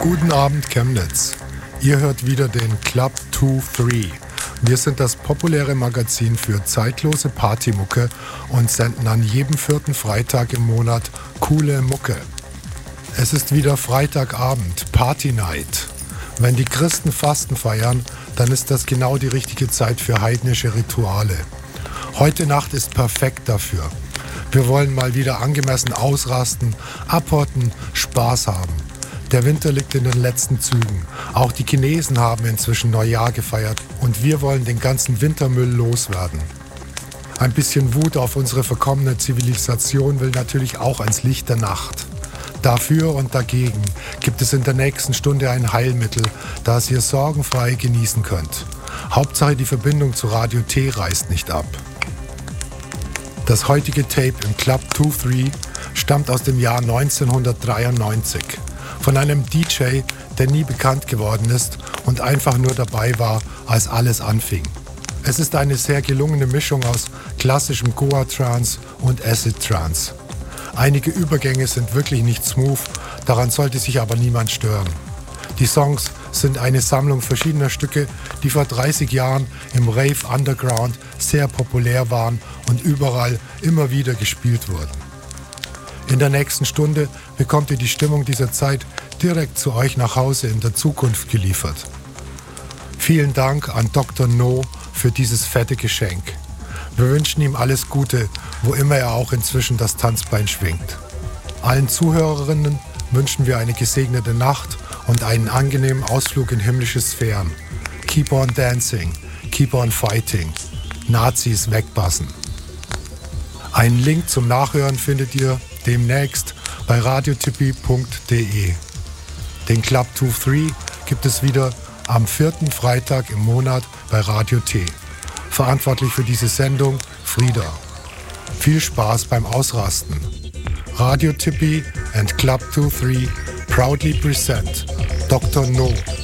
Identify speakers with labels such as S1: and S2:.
S1: Guten Abend Chemnitz. Ihr hört wieder den Club 23. Wir sind das populäre Magazin für zeitlose Partymucke und senden an jedem 4. Freitag im Monat coole Mucke. Es ist wieder Freitagabend, Party Night. Wenn die Christen Fasten feiern, dann ist das genau die richtige Zeit für heidnische Rituale. Heute Nacht ist perfekt dafür. Wir wollen mal wieder angemessen ausrasten, abhotten, Spaß haben. Der Winter liegt in den letzten Zügen. Auch die Chinesen haben inzwischen Neujahr gefeiert und wir wollen den ganzen Wintermüll loswerden. Ein bisschen Wut auf unsere verkommene Zivilisation will natürlich auch ans Licht der Nacht. Dafür und dagegen gibt es in der nächsten Stunde ein Heilmittel, das ihr sorgenfrei genießen könnt. Hauptsache die Verbindung zu Radio T reißt nicht ab. Das heutige Tape im Club 23 stammt aus dem Jahr 1993 von einem DJ, der nie bekannt geworden ist und einfach nur dabei war, als alles anfing. Es ist eine sehr gelungene Mischung aus klassischem Goa-Trance und Acid-Trance. Einige Übergänge sind wirklich nicht smooth, daran sollte sich aber niemand stören. Die Songs sind eine Sammlung verschiedener Stücke, die vor 30 Jahren im Rave Underground sehr populär waren und überall immer wieder gespielt wurden. In der nächsten Stunde bekommt ihr die Stimmung dieser Zeit direkt zu euch nach Hause in der Zukunft geliefert. Vielen Dank an Dr. No für dieses fette Geschenk. Wir wünschen ihm alles Gute, wo immer er auch inzwischen das Tanzbein schwingt. Allen Zuhörerinnen wünschen wir eine gesegnete Nacht und einen angenehmen Ausflug in himmlische Sphären. Keep on dancing, keep on fighting. Nazis wegbassen. Einen Link zum Nachhören findet ihr demnächst bei radiotipi.de. Den Club 23 gibt es wieder am 4. Freitag im Monat bei Radio T. Verantwortlich für diese Sendung Frieda. Viel Spaß beim Ausrasten. Radio Tipi and Club 23 proudly present Dr. No.